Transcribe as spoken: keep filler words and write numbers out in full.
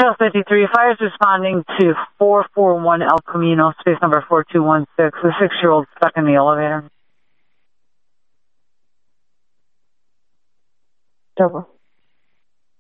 Trail fifty-three, fire is responding to four four one El Camino, space number four two one six. The six-year-old stuck in the elevator. Over.